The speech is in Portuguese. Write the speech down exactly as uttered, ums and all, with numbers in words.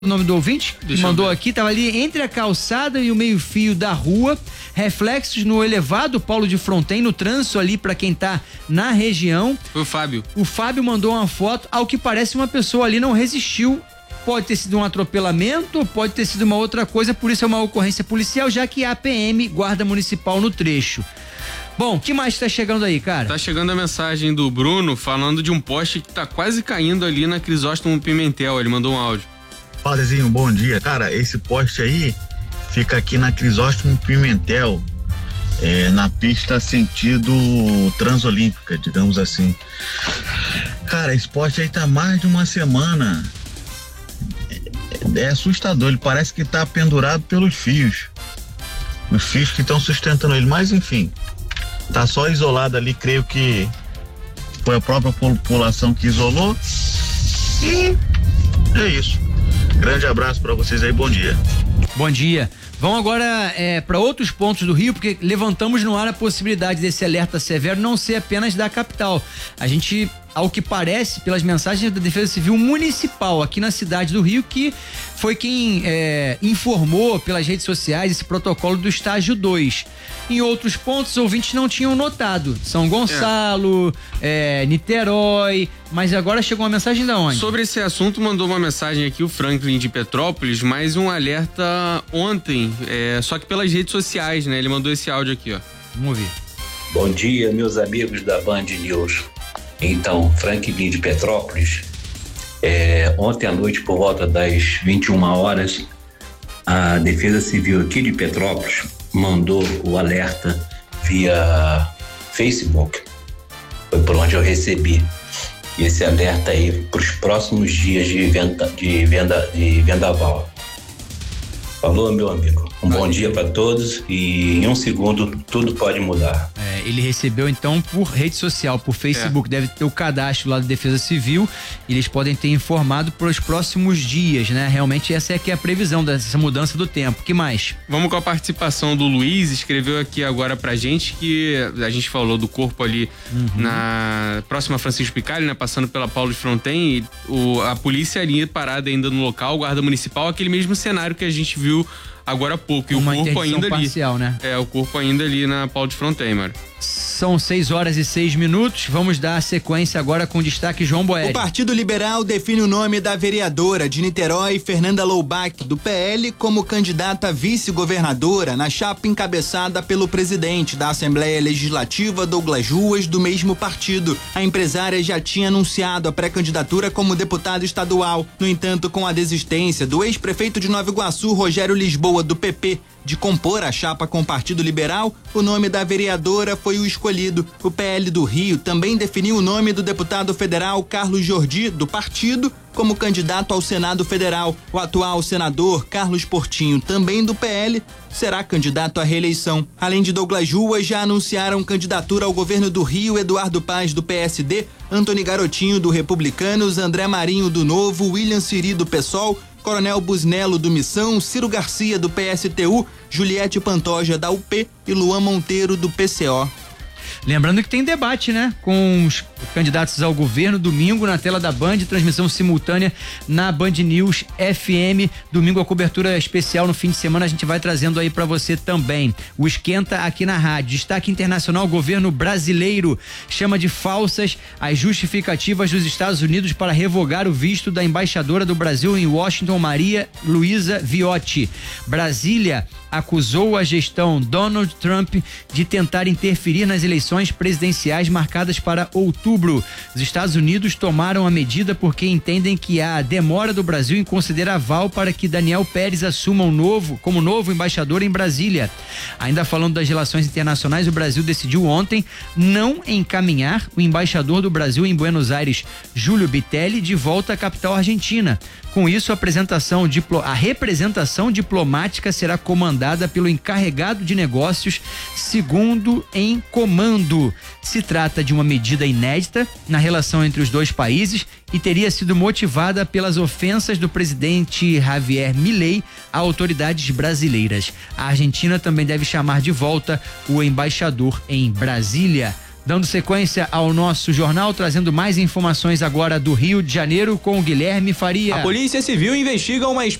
o nome do ouvinte que Deixa mandou aqui, tava ali entre a calçada e o meio-fio da rua, reflexos no elevado Paulo de Fronten, no trânsito ali para quem tá na região. Foi o Fábio. O Fábio mandou uma foto, ao que parece uma pessoa ali não resistiu. Pode ter sido um atropelamento, pode ter sido uma outra coisa, por isso é uma ocorrência policial, já que há P M, Guarda Municipal no trecho. Bom, o que mais tá chegando aí, cara? Tá chegando a mensagem do Bruno falando de um poste que tá quase caindo ali na Crisóstomo Pimentel. Ele mandou um áudio. Fala, Zezinho, bom dia. Cara, esse poste aí fica aqui na Crisóstomo Pimentel, é, na pista sentido Transolímpica, digamos assim. Cara, esse poste aí tá mais de uma semana. É, é assustador, ele parece que tá pendurado pelos fios. Os fios que estão sustentando ele, mas enfim, tá só isolado ali, creio que foi a própria população que isolou. E é isso. Grande abraço para vocês aí, bom dia. Bom dia. Vamos agora é, para outros pontos do Rio, porque levantamos no ar a possibilidade desse alerta severo não ser apenas da capital. A gente, ao que parece, pelas mensagens da Defesa Civil Municipal aqui na cidade do Rio, que foi quem é, informou pelas redes sociais esse protocolo do estágio dois. Em outros pontos, os ouvintes não tinham notado. São Gonçalo, é. É, Niterói, mas agora chegou uma mensagem da onde? Sobre esse assunto, mandou uma mensagem aqui o Franklin de Petrópolis, mais um alerta ontem, é, só que pelas redes sociais, né? Ele mandou esse áudio aqui, ó. Vamos ouvir. Bom dia, meus amigos da Band News. Então, Franklin de Petrópolis, é, ontem à noite, por volta das vinte e uma horas, a Defesa Civil aqui de Petrópolis mandou o alerta via Facebook. Foi por onde eu recebi esse alerta aí para os próximos dias de venda, de venda, de vendaval. Falou, meu amigo. Um bom dia para todos e em um segundo tudo pode mudar. É, ele recebeu então por rede social, por Facebook, é. Deve ter o cadastro lá da Defesa Civil e eles podem ter informado para os próximos dias, né? Realmente essa é que é a previsão dessa mudança do tempo. Que mais? Vamos com a participação do Luiz, escreveu aqui agora pra gente que a gente falou do corpo ali uhum. na próxima Francisco Picalli, né? Passando pela Paulo de Fronten e o, a polícia ali parada ainda no local, guarda municipal, aquele mesmo cenário que a gente viu agora há pouco. E uma o corpo ainda parcial, ali. Né? É, o corpo ainda ali na Paulo de Fronten, mano. São seis horas e seis minutos. Vamos dar a sequência agora com destaque João Boeri. O Partido Liberal define o nome da vereadora de Niterói, Fernanda Loubach, do P L, como candidata a vice-governadora na chapa encabeçada pelo presidente da Assembleia Legislativa, Douglas Ruas, do mesmo partido. A empresária já tinha anunciado a pré-candidatura como deputada estadual. No entanto, com a desistência do ex-prefeito de Nova Iguaçu, Rogério Lisboa, do P P, de compor a chapa com o Partido Liberal, o nome da vereadora foi o escolhido. O P L do Rio também definiu o nome do deputado federal Carlos Jordi, do partido, como candidato ao Senado Federal. O atual senador Carlos Portinho, também do P L, será candidato à reeleição. Além de Douglas Ruas, já anunciaram candidatura ao governo do Rio Eduardo Paz, do P S D, Antony Garotinho, do Republicanos, André Marinho, do Novo, William Siri, do PSOL, Coronel Busnello, do Missão, Ciro Garcia, do P S T U, Juliette Pantoja, da U P e Luan Monteiro, do P C O. Lembrando que tem debate, né? Com os candidatos ao governo, domingo na tela da Band, transmissão simultânea na Band News F M. Domingo a cobertura especial no fim de semana, a gente vai trazendo aí pra você também. O Esquenta aqui na rádio. Destaque internacional, o governo brasileiro chama de falsas as justificativas dos Estados Unidos para revogar o visto da embaixadora do Brasil em Washington, Maria Luísa Viotti. Brasília acusou a gestão Donald Trump de tentar interferir nas eleições presidenciais marcadas para outubro. Os Estados Unidos tomaram a medida porque entendem que há demora do Brasil em conceder aval para que Daniel Pérez assuma um novo, como novo embaixador em Brasília. Ainda falando das relações internacionais, o Brasil decidiu ontem não encaminhar o embaixador do Brasil em Buenos Aires, Júlio Bitelli, de volta à capital argentina. Com isso, a apresentação, a representação diplomática será comandada pelo encarregado de negócios segundo em comando. Se trata de uma medida inédita na relação entre os dois países e teria sido motivada pelas ofensas do presidente Javier Milei a autoridades brasileiras. A Argentina também deve chamar de volta o embaixador em Brasília. Dando sequência ao nosso jornal, trazendo mais informações agora do Rio de Janeiro com o Guilherme Faria. A Polícia Civil investiga uma